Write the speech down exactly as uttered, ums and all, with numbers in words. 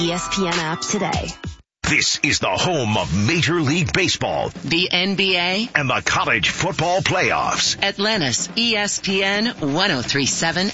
E S P N app today. This is the home of Major League Baseball, the N B A, and the college football playoffs. Atlanta's E S P N ten thirty-seven